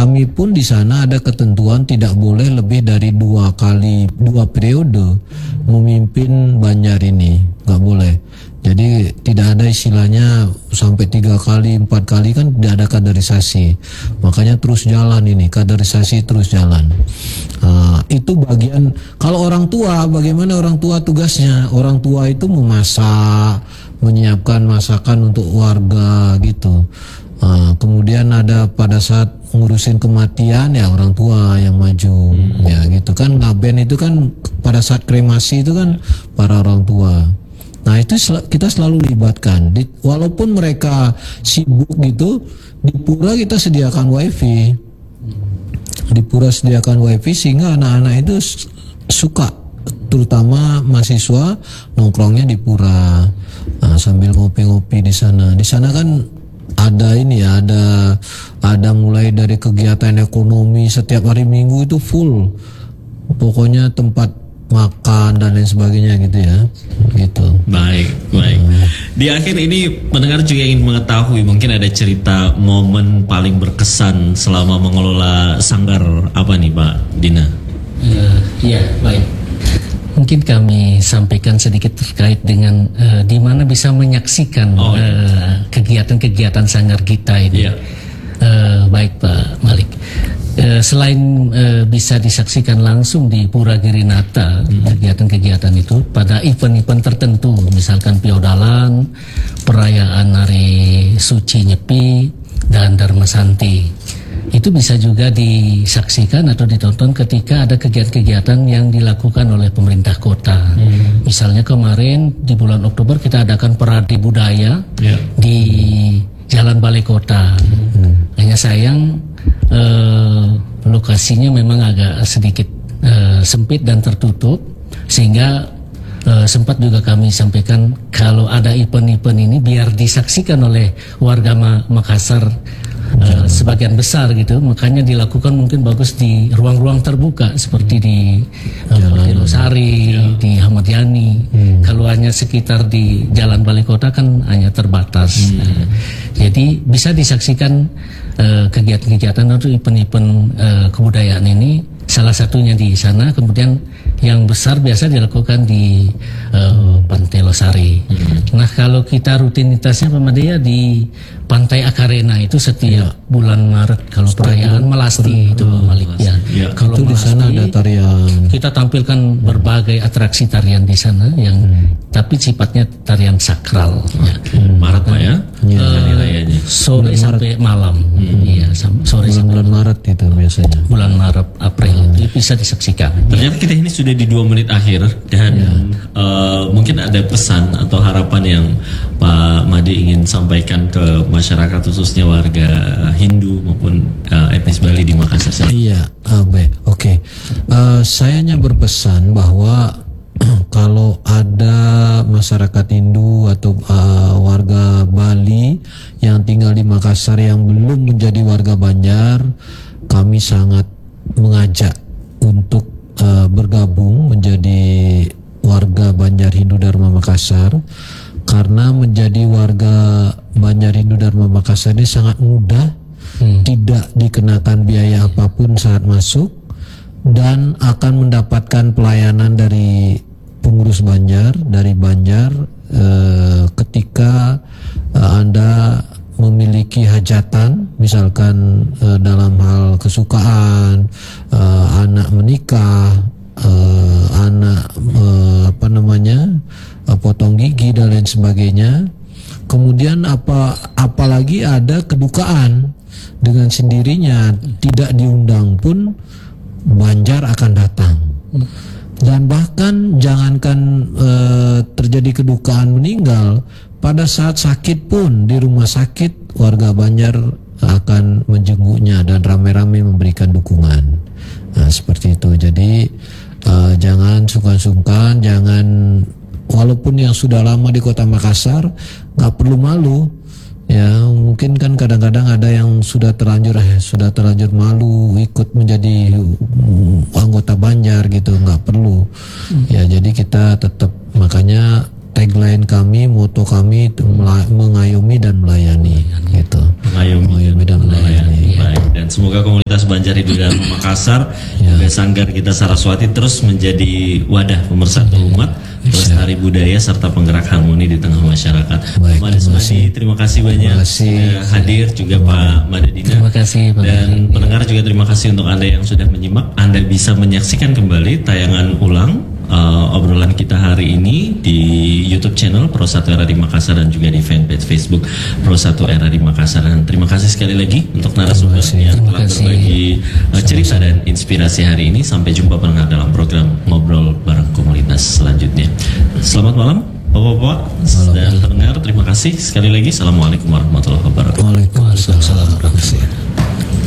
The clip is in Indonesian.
kami pun di sana ada ketentuan tidak boleh lebih dari 2 periode memimpin Banjar ini, nggak boleh. Jadi tidak ada istilahnya sampai 3 kali, 4 kali, kan tidak ada kaderisasi. Makanya terus jalan ini, kaderisasi terus jalan. Itu bagian, kalau orang tua, bagaimana orang tua tugasnya? Orang tua itu memasak, menyiapkan masakan untuk warga gitu. Kemudian ada pada saat ngurusin kematian ya orang tua yang maju, ya gitu kan. Ngaben itu kan pada saat kremasi itu kan para orang tua. Nah itu kita selalu libatkan. Walaupun mereka sibuk gitu, di pura kita sediakan wifi. Di pura sediakan wifi sehingga anak-anak itu suka, terutama mahasiswa nongkrongnya di pura, sambil ngopi-ngopi di sana. Di sana kan ada ini ya, ada mulai dari kegiatan ekonomi setiap hari Minggu itu full. Pokoknya tempat makan dan lain sebagainya gitu ya, gitu. Baik. Di akhir ini pendengar juga ingin mengetahui, mungkin ada cerita momen paling berkesan selama mengelola sanggar apa nih Pak Dina? Ya, baik. Mungkin kami sampaikan sedikit terkait dengan di mana bisa menyaksikan kegiatan-kegiatan sanggar kita ini. Baik Pak Malik. Selain bisa disaksikan langsung di Pura Girinata, kegiatan-kegiatan itu pada event-event tertentu, misalkan Piodalan, perayaan Hari Suci Nyepi, dan Dharma Santi. Itu bisa juga disaksikan atau ditonton ketika ada kegiatan-kegiatan yang dilakukan oleh pemerintah kota. Misalnya kemarin di bulan Oktober kita adakan parade budaya di Jalan Balai Kota. Hanya sayang lokasinya memang agak sedikit sempit dan tertutup, sehingga sempat juga kami sampaikan kalau ada event-event ini biar disaksikan oleh warga Makassar sebagian besar gitu, makanya dilakukan mungkin bagus di ruang-ruang terbuka seperti di Losari, di Ahmad Yani. Kalau hanya sekitar di Jalan Balai Kota kan hanya terbatas. Jadi bisa disaksikan kegiatan-kegiatan atau event-event kebudayaan ini, salah satunya di sana. Kemudian yang besar biasa dilakukan di Pantai Losari. Nah kalau kita rutinitasnya Pemadea di Pantai Akarena itu setiap bulan Maret kalau perayaan Melasti itu Malik ya. Kalau itu di sana ada tarian. Kita tampilkan berbagai atraksi tarian di sana yang tapi sifatnya tarian sakral. Maret Pak ya? Sore sampai malam. Iya, sore sampai bulan Maret itu biasanya. Bulan Maret April itu bisa disaksikan. Ternyata kita ini sudah di 2 menit akhir dan mungkin ada pesan atau harapan yang Pak Made ingin sampaikan ke masyarakat khususnya warga Hindu maupun etnis Bali di Makassar. Iya, baik, oke. Saya hanya berpesan bahwa kalau ada masyarakat Hindu atau warga Bali yang tinggal di Makassar yang belum menjadi warga Banjar, kami sangat mengajak untuk bergabung menjadi warga Banjar Hindu Dharma Makassar, karena menjadi warga Banjar Hindu Dharma Makassar ini sangat mudah, tidak dikenakan biaya apapun saat masuk, dan akan mendapatkan pelayanan dari pengurus Banjar, dari Banjar ketika Anda memiliki hajatan, misalkan dalam hal kesukaan, anak menikah, anak potong gigi dan lain sebagainya. Kemudian apalagi ada kedukaan, dengan sendirinya tidak diundang pun Banjar akan datang. Dan bahkan jangankan terjadi kedukaan meninggal, pada saat sakit pun di rumah sakit warga Banjar akan menjenguknya dan ramai-ramai memberikan dukungan. Nah, seperti itu. Jadi jangan sungkan-sungkan, jangan, walaupun yang sudah lama di Kota Makassar, nggak perlu malu. Ya, mungkin kan kadang-kadang ada yang sudah terlanjur malu ikut menjadi anggota Banjar gitu, nggak perlu. Ya, jadi kita tetap, makanya tagline kami, moto kami itu mengayomi dan melayani gitu. Mengayomi dan melayani. Baik, dan semoga komunitas Universitas Banjar Hidup Dharma Makassar, juga Sanggar Gita Saraswati terus menjadi wadah pemersatu umat, pelestari budaya serta penggerak harmoni di tengah masyarakat. Baik, Pak Desmadi, terima kasih banyak sudah hadir, juga Pak Madadina. Terima kasih, Pak. Dan pendengar juga terima kasih untuk Anda yang sudah menyimak. Anda bisa menyaksikan kembali tayangan ulang obrolan kita hari ini di YouTube channel Pro 1 RRI Makassar dan juga di fanpage Facebook Pro 1 RRI Makassar. Dan terima kasih sekali lagi untuk narasumber yang telah berbagi cerita dan inspirasi hari ini. Sampai jumpa pendengar dalam program Ngobrol Bareng Komunitas selanjutnya. Selamat malam Bapak-bapak dan pendengar, terima kasih sekali lagi. Assalamualaikum warahmatullahi wabarakatuh. Waalaikumsalam warahmatullahi wabarakatuh.